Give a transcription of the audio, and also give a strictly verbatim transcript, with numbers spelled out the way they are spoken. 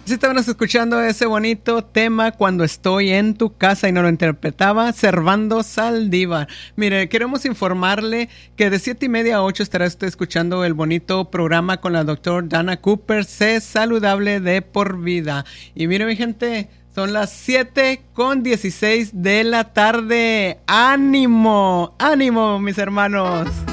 Sí, estábamos escuchando ese bonito tema Cuando estoy en tu casa y nos lo interpretaba Servando Saldívar. Mire, queremos informarle que de siete y media a ocho estará usted escuchando el bonito programa con la doctora Dana Cooper, Sé Saludable de por Vida. Y mire mi gente, son las siete con dieciséis de la tarde. ¡Ánimo! ¡Ánimo, mis hermanos!